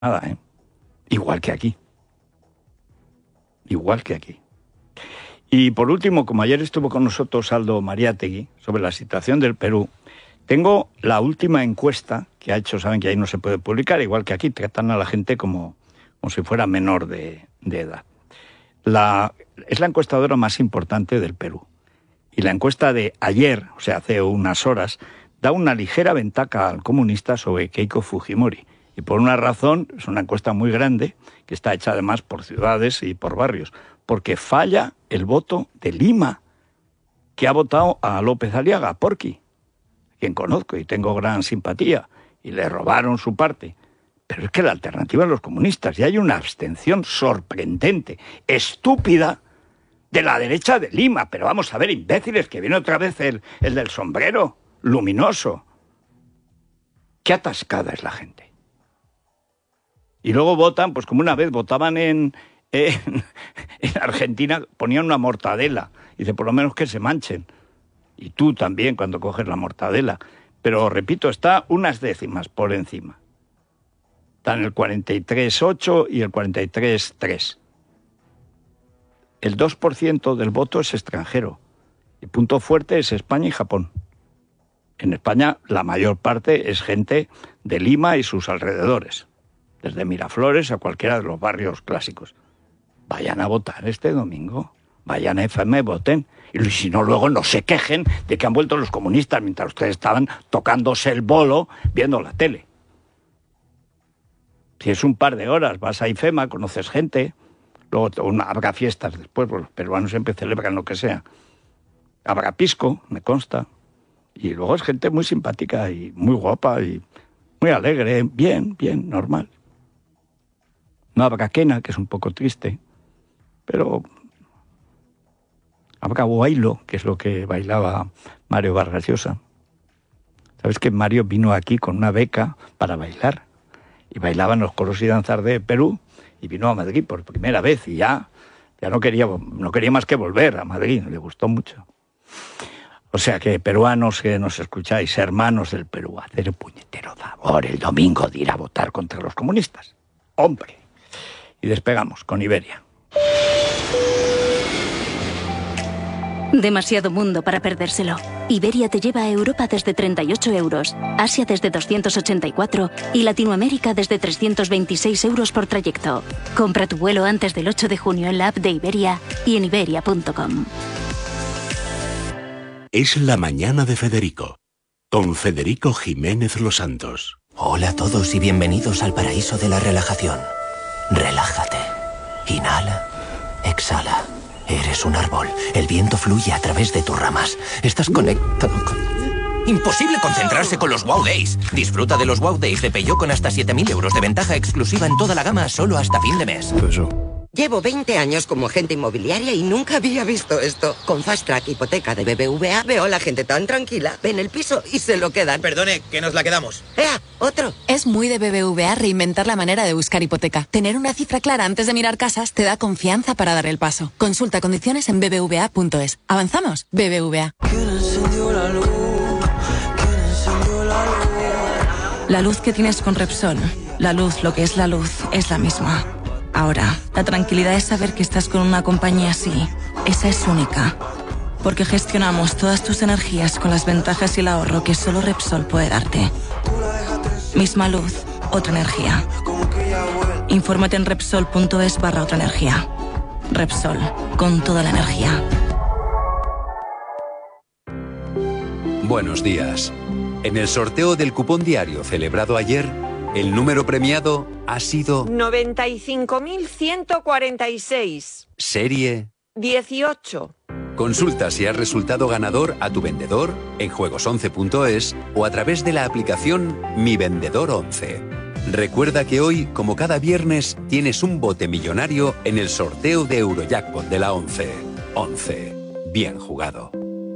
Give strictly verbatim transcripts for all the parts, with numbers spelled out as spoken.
Nada, ¿eh? Igual que aquí. Igual que aquí. Y por último, como ayer estuvo con nosotros Aldo Mariátegui sobre la situación del Perú, tengo la última encuesta que ha hecho, saben que ahí no se puede publicar, igual que aquí, tratan a la gente como, como si fuera menor de, de edad. La, es la encuestadora más importante del Perú. Y la encuesta de ayer, o sea, hace unas horas, da una ligera ventaja al comunista sobre Keiko Fujimori. Y por una razón, es una encuesta muy grande, que está hecha además por ciudades y por barrios, porque falla el voto de Lima, que ha votado a López Aliaga, Porqui, quien conozco y tengo gran simpatía, y le robaron su parte. Pero es que la alternativa es los comunistas, y hay una abstención sorprendente, estúpida, de la derecha de Lima. Pero vamos a ver, imbéciles, que viene otra vez el, el del sombrero luminoso. Qué atascada es la gente. Y luego votan, pues como una vez votaban en, en, en Argentina, ponían una mortadela. Y dice, por lo menos que se manchen. Y tú también cuando coges la mortadela. Pero, repito, está unas décimas por encima. Están el cuarenta y tres coma ocho y el cuarenta y tres coma tres. El dos por ciento del voto es extranjero. El punto fuerte es España y Japón. En España la mayor parte es gente de Lima y sus alrededores. Desde Miraflores a cualquiera de los barrios clásicos. Vayan a votar este domingo. Vayan a F M, voten. Y si no, luego no se quejen de que han vuelto los comunistas mientras ustedes estaban tocándose el bolo viendo la tele. Si es un par de horas, vas a IFEMA, conoces gente, luego una, habrá fiestas después, pues los peruanos siempre celebran lo que sea. Habrá pisco, me consta. Y luego es gente muy simpática y muy guapa y muy alegre, bien, bien, normal. No habrá quena, que es un poco triste, pero habrá guaylo, que es lo que bailaba Mario Vargas Llosa. ¿Sabes que Mario vino aquí con una beca para bailar? Y bailaba en los coros y danzas de Perú, y vino a Madrid por primera vez, y ya, ya no quería, no quería más que volver a Madrid, le gustó mucho. O sea que, peruanos que nos escucháis, hermanos del Perú, hacer el puñetero favor el domingo de ir a votar contra los comunistas. ¡Hombre! Y despegamos con Iberia. Demasiado mundo para perdérselo. Iberia te lleva a Europa desde treinta y ocho euros, Asia desde doscientos ochenta y cuatro y Latinoamérica desde trescientos veintiséis euros por trayecto. Compra tu vuelo antes del ocho de junio en la app de Iberia y en iberia punto com. Es la mañana de Federico, con Federico Jiménez Los Santos. Hola a todos y bienvenidos al paraíso de la relajación. Relájate. Inhala. Exhala. Eres un árbol. El viento fluye a través de tus ramas. Estás conectado con... Imposible concentrarse con los Wow Days. Disfruta de los Wow Days de Peugeot con hasta siete mil euros de ventaja exclusiva en toda la gama solo hasta fin de mes. Eso. Llevo veinte años como agente inmobiliaria y nunca había visto esto. Con Fast Track Hipoteca de B B V A veo a la gente tan tranquila. Ven el piso y se lo quedan. Perdone, que nos la quedamos. ¡Ea! ¡Otro! Es muy de B B V A reinventar la manera de buscar hipoteca. Tener una cifra clara antes de mirar casas te da confianza para dar el paso. Consulta condiciones en b b v a punto es. ¿Avanzamos? B B V A. La luz que tienes con Repsol, la luz, lo que es la luz, es la misma. Ahora, la tranquilidad es saber que estás con una compañía así. Esa es única. Porque gestionamos todas tus energías con las ventajas y el ahorro que solo Repsol puede darte. Misma luz, otra energía. Infórmate en Repsol punto es barra otra energía. Repsol, con toda la energía. Buenos días. En el sorteo del cupón diario celebrado ayer, el número premiado ha sido noventa y cinco mil ciento cuarenta y seis. Serie dieciocho. Consulta si has resultado ganador a tu vendedor en juegos once punto es o a través de la aplicación Mi Vendedor once. Recuerda que hoy, como cada viernes, tienes un bote millonario en el sorteo de Eurojackpot de la once. once. Bien jugado.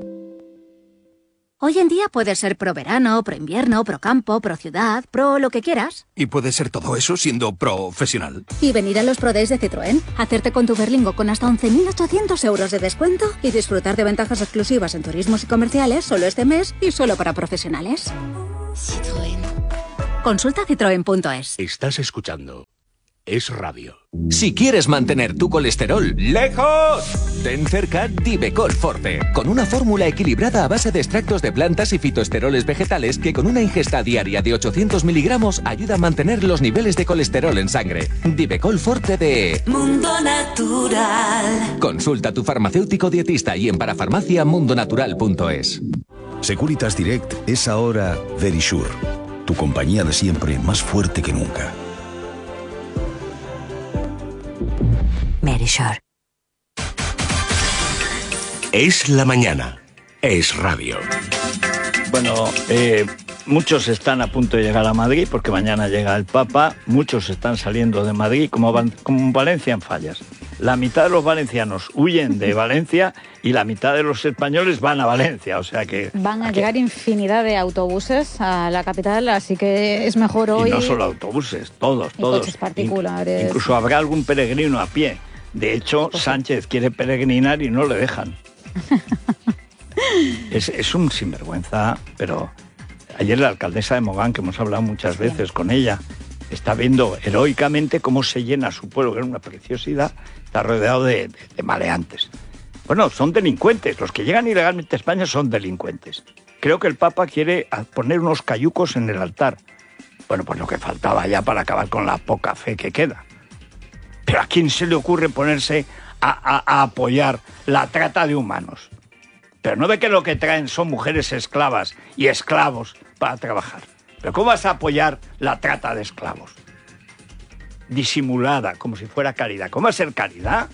Hoy en día puedes ser pro verano, pro invierno, pro campo, pro ciudad, pro lo que quieras. Y puedes ser todo eso siendo profesional. Y venir a los Pro Days de Citroën, hacerte con tu Berlingo con hasta once mil ochocientos euros de descuento y disfrutar de ventajas exclusivas en turismos y comerciales solo este mes y solo para profesionales. Citroën. Consulta citroen punto es. Estás escuchando Es Radio. Si quieres mantener tu colesterol lejos, ten cerca Divecol Forte, con una fórmula equilibrada a base de extractos de plantas y fitoesteroles vegetales que con una ingesta diaria de ochocientos miligramos ayuda a mantener los niveles de colesterol en sangre. Divecol Forte de Mundo Natural. Consulta a tu farmacéutico dietista y en parafarmacia mundonatural punto es. Securitas Direct es ahora Verisure, tu compañía de siempre más fuerte que nunca. Verisure. Es la mañana. Es Radio. Bueno, eh, muchos están a punto de llegar a Madrid porque mañana llega el Papa. Muchos están saliendo de Madrid como, van, como Valencia en fallas. La mitad de los valencianos huyen de Valencia y la mitad de los españoles van a Valencia, o sea que... Van a llegar infinidad de autobuses a la capital, así que es mejor hoy... Y no solo autobuses, todos, y todos. coches particulares. In- incluso habrá algún peregrino a pie. De hecho, pues Sánchez quiere peregrinar y no le dejan. es, es un sinvergüenza, pero ayer la alcaldesa de Mogán, que hemos hablado muchas veces con ella, está viendo heroicamente cómo se llena su pueblo, que es una preciosidad, está rodeado de, de, de maleantes. Bueno, son delincuentes, los que llegan ilegalmente a España son delincuentes. Creo que el Papa quiere poner unos cayucos en el altar. Bueno, pues lo que faltaba ya para acabar con la poca fe que queda. Pero ¿a quién se le ocurre ponerse a, a, a apoyar la trata de humanos? Pero no ve que lo que traen son mujeres esclavas y esclavos para trabajar. ¿Pero cómo vas a apoyar la trata de esclavos? Disimulada, como si fuera caridad. ¿Cómo va a ser caridad?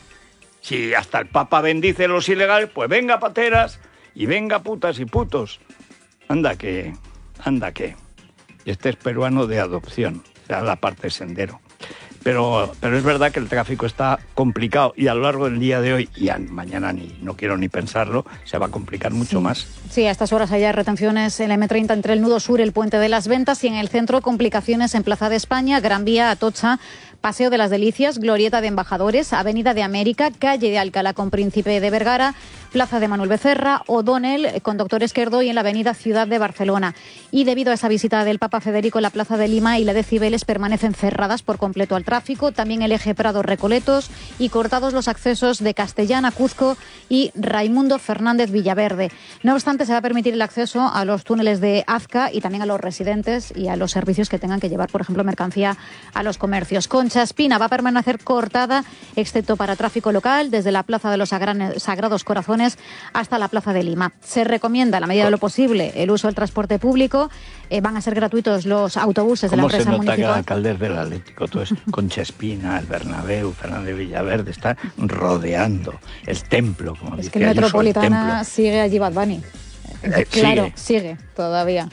Si hasta el Papa bendice a los ilegales, pues venga pateras y venga putas y putos. Anda que, anda que. Y este es peruano de adopción, o sea, la parte sendero. Pero, pero es verdad que el tráfico está complicado y a lo largo del día de hoy, y a, mañana ni no quiero ni pensarlo, se va a complicar mucho sí. más. Sí, a estas horas hay retenciones en la eme treinta entre el nudo sur, el Puente de las Ventas, y en el centro complicaciones en Plaza de España, Gran Vía, Atocha, Paseo de las Delicias, Glorieta de Embajadores, Avenida de América, Calle de Alcalá con Príncipe de Vergara, Plaza de Manuel Becerra, O'Donnell con Doctor Esquerdo y en la Avenida Ciudad de Barcelona. Y debido a esa visita del Papa Federico, la Plaza de Lima y la de Cibeles permanecen cerradas por completo al tráfico, también el eje Prado-Recoletos y cortados los accesos de Castellana, Cuzco y Raimundo Fernández Villaverde. No obstante, se va a permitir el acceso a los túneles de Azca y también a los residentes y a los servicios que tengan que llevar, por ejemplo, mercancía a los comercios. Concha Espina va a permanecer cortada, excepto para tráfico local, desde la Plaza de los Sagrados Corazones hasta la Plaza de Lima. Se recomienda, a la medida de lo posible, el uso del transporte público. Eh, van a ser gratuitos los autobuses de la empresa municipal. ¿Cómo se nota municipal? que el alcalde del Atlético, todo es Concha Espina, el Bernabéu, Fernández Villaverde, está rodeando el templo, como Es dice que el Ayuso, Metropolitana el templo. sigue allí Bad Bunny. Eh, claro, sigue. sigue todavía.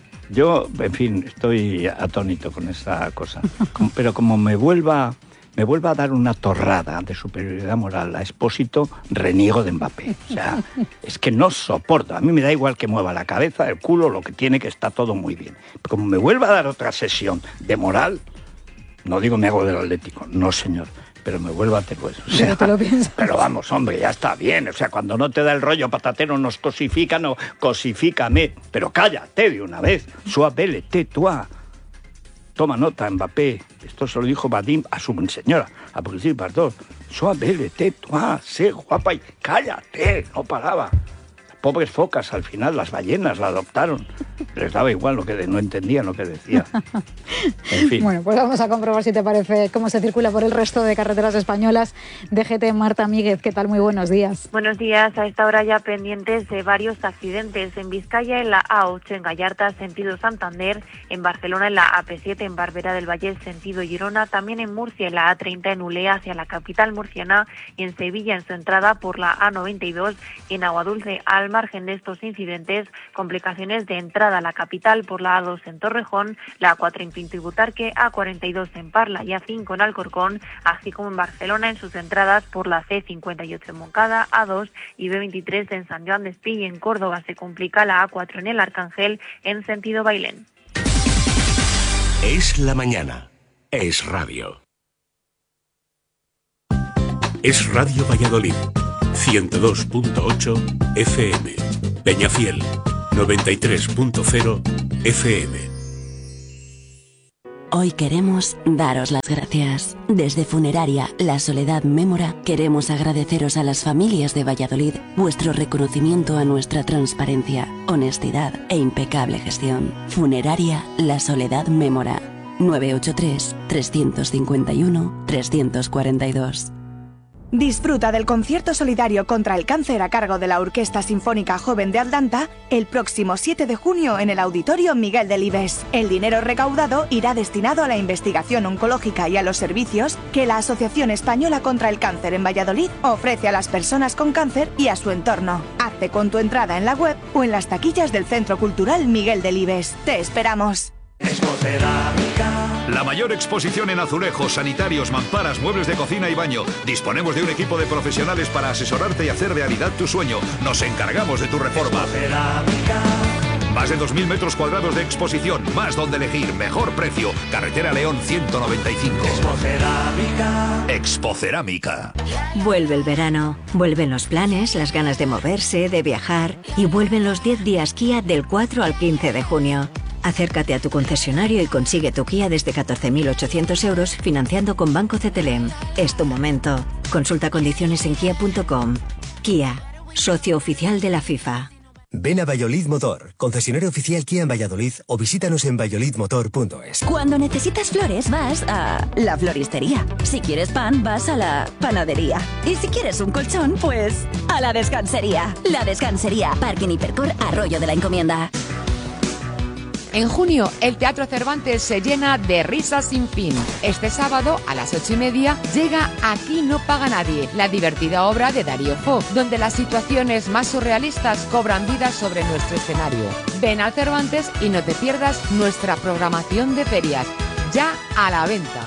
Yo, en fin, estoy atónito con esa cosa. Como- Pero como me vuelva, me vuelva a dar una torrada de superioridad moral a Expósito, reniego de Mbappé. O sea, es que no soporto. A mí me da igual que mueva la cabeza, el culo, lo que tiene, que está todo muy bien. Pero como me vuelva a dar otra sesión de moral, no digo me hago del Atlético, no señor, pero me vuelvo a tener eso. O sea, Pero te lo piensas. pero vamos, hombre, ya está bien. O sea, cuando no te da el rollo patatero, nos cosifican o cosifícame. Pero cállate de una vez. Suavele, te, toi. Toma nota, Mbappé. Esto se lo dijo Vadim a su señora, a Policía Pardot. Suavele, te, toi. Sé guapa y cállate. No paraba. Pobres focas, al final las ballenas la adoptaron. Les daba igual lo que de, no entendían lo que decía. En fin. Bueno, pues vamos a comprobar si te parece cómo se circula por el resto de carreteras españolas. D G T, Marta Míguez, ¿qué tal? Muy buenos días. Buenos días. A esta hora ya pendientes de varios accidentes. En Vizcaya, en la A ocho, en Gallarta, sentido Santander. En Barcelona, en la A P siete, en Barbera del Valle, sentido Girona. También en Murcia, en la A treinta, en Ulea, hacia la capital murciana. Y en Sevilla, en su entrada por la A noventa y dos. Y en Aguadulce, al margen de estos incidentes, complicaciones de entrada a la capital por la A dos en Torrejón, la A cuatro en Pinto y Butarque, A cuarenta y dos en Parla y A cinco en Alcorcón, así como en Barcelona en sus entradas por la C cincuenta y ocho en Moncada, A dos y B veintitrés en San Joan d'Espí, y en Córdoba se complica la A cuatro en el Arcángel en sentido Bailén. Es la mañana. Es Radio. Es Radio Valladolid. ciento dos punto ocho F M. Peñafiel. noventa y tres punto cero F M. Hoy queremos daros las gracias. Desde Funeraria La Soledad Mémora queremos agradeceros a las familias de Valladolid vuestro reconocimiento a nuestra transparencia, honestidad e impecable gestión. Funeraria La Soledad Mémora. nueve ocho tres, tres cinco uno, tres cuatro dos. Disfruta del concierto solidario contra el cáncer a cargo de la Orquesta Sinfónica Joven de Atlanta el próximo siete de junio en el Auditorio Miguel Delibes. El dinero recaudado irá destinado a la investigación oncológica y a los servicios que la Asociación Española contra el Cáncer en Valladolid ofrece a las personas con cáncer y a su entorno. Hazte con tu entrada en la web o en las taquillas del Centro Cultural Miguel Delibes. ¡Te esperamos! La mayor exposición en azulejos, sanitarios, mamparas, muebles de cocina y baño. Disponemos de un equipo de profesionales para asesorarte y hacer realidad tu sueño. Nos encargamos de tu reforma. Más de dos mil metros cuadrados de exposición, más donde elegir, mejor precio. Carretera León ciento noventa y cinco. Expocerámica. Expocerámica. Vuelve el verano, vuelven los planes, las ganas de moverse, de viajar y vuelven los diez días Kia del cuatro al quince de junio. Acércate a tu concesionario y consigue tu Kia desde catorce mil ochocientos euros financiando con Banco C T L E M. Es tu momento. Consulta condiciones en kia punto com. Kia, socio oficial de la FIFA. Ven a Valladolid Motor, concesionario oficial Kia en Valladolid, o visítanos en valladolid motor punto es. Cuando necesitas flores vas a la floristería. Si quieres pan vas a la panadería. Y si quieres un colchón, pues a la descansería. La Descansería, Parking Hipercor, Arroyo de la Encomienda. En junio, el Teatro Cervantes se llena de risas sin fin. Este sábado, a las ocho y media, llega Aquí no paga nadie, la divertida obra de Darío Fo, donde las situaciones más surrealistas cobran vida sobre nuestro escenario. Ven al Cervantes y no te pierdas nuestra programación de ferias, ya a la venta.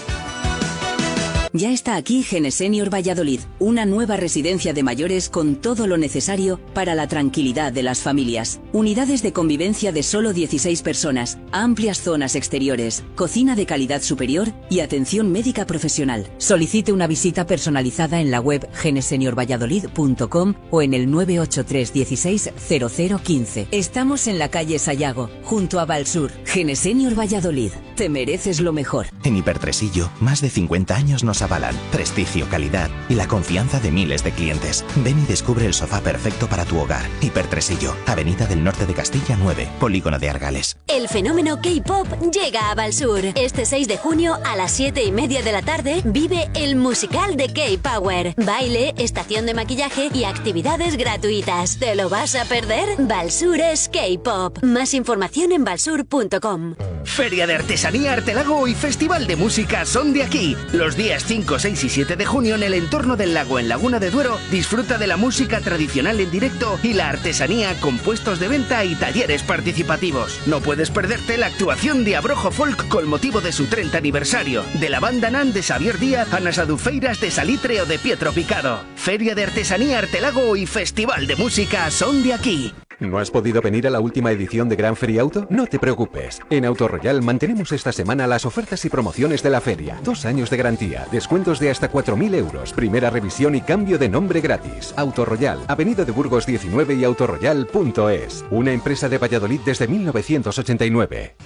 Ya está aquí Genesenior Valladolid, una nueva residencia de mayores con todo lo necesario para la tranquilidad de las familias. Unidades de convivencia de solo dieciséis personas, amplias zonas exteriores, cocina de calidad superior y atención médica profesional. Solicite una visita personalizada en la web genesenior valladolid punto com o en el nueve ocho tres dieciséis cero cero quince. Estamos en la calle Sayago, junto a Valsur. Genesenior Valladolid, te mereces lo mejor. En Hipertresillo, más de cincuenta años nos avalan prestigio, calidad y la confianza de miles de clientes. Ven y descubre el sofá perfecto para tu hogar. Hipertresillo, Avenida del Norte de Castilla nueve, Polígono de Argales. El fenómeno K-pop llega a Valsur. Este seis de junio a las siete y media de la tarde vive el musical de K-Power. Baile, estación de maquillaje y actividades gratuitas. ¿Te lo vas a perder? Valsur es K-pop. Más información en valsur punto com. Feria de Artesanía Artelago y Festival de Música son de aquí. Los días cinco, seis y siete de junio en el entorno del lago en Laguna de Duero, disfruta de la música tradicional en directo y la artesanía con puestos de venta y talleres participativos. No puedes perderte la actuación de Abrojo Folk con motivo de su treinta aniversario, de la banda Nan de Xavier Díaz a las Adufeiras de Salitre o de Pietro Picado. Feria de Artesanía Artelago y Festival de Música son de aquí. ¿No has podido venir a la última edición de Gran Feria Auto? No te preocupes. En Autoroyal mantenemos esta semana las ofertas y promociones de la feria. Dos años de garantía, descuentos de hasta cuatro mil euros, primera revisión y cambio de nombre gratis. Autoroyal, Avenida de Burgos diecinueve y autoroyal punto es. Una empresa de Valladolid desde mil novecientos ochenta y nueve.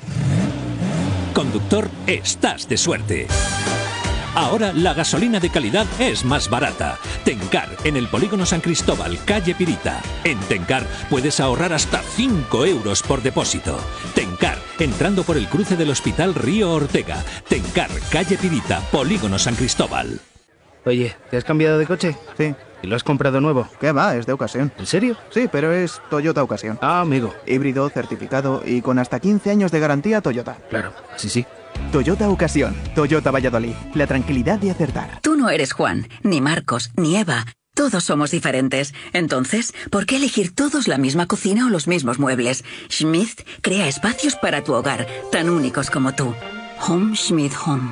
Conductor, estás de suerte. Ahora la gasolina de calidad es más barata. Tencar, en el Polígono San Cristóbal, calle Pirita. En Tencar puedes ahorrar hasta cinco euros por depósito. Tencar, entrando por el cruce del Hospital Río Ortega. Tencar, calle Pirita, Polígono San Cristóbal. Oye, ¿te has cambiado de coche? Sí. ¿Y lo has comprado nuevo? ¿Qué va? Es de ocasión. ¿En serio? Sí, pero es Toyota Ocasión. Ah, amigo. Híbrido, certificado y con hasta quince años de garantía Toyota. Claro, sí, sí. Toyota Ocasión, Toyota Valladolid, la tranquilidad de acertar. Tú no eres Juan, ni Marcos, ni Eva. Todos somos diferentes. Entonces, ¿por qué elegir todos la misma cocina o los mismos muebles? Schmidt crea espacios para tu hogar, tan únicos como tú. Home Schmidt Home.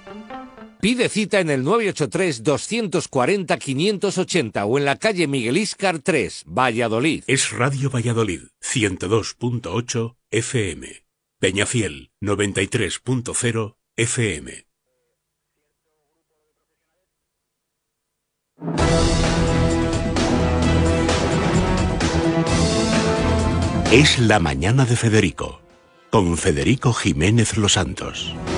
Pide cita en el nueve ocho tres, dos cuatro cero, cinco ochenta o en la calle Miguel Íscar tres, Valladolid. Es Radio Valladolid, ciento dos punto ocho F M. Peñafiel, noventa y tres punto cero F M. Es la mañana de Federico, con Federico Jiménez Los Santos.